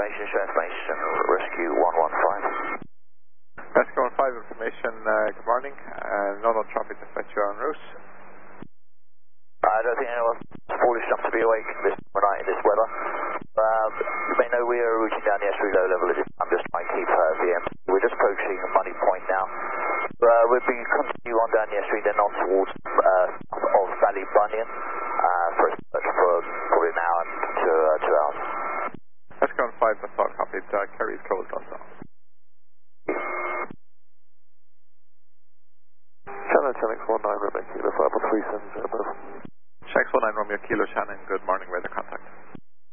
information, show information, rescue 115. Rescue 15 information, good morning. Not on traffic to fetch you en route. I don't think anyone's foolish enough to be awake this night in this weather. You may know we are routing down the S3 low level. I'm just trying to keep VM. We're just approaching Money Point now. We'll be continue on down the S3, then on towards of Valley Bunyan for a search for probably an hour to 2 hours. Rescue 15, that's all copied. Kerry's closed also. Channel X19, Rebecca, Kilo 5 3 above. X19 Romeo Kilo Shannon, good morning, weather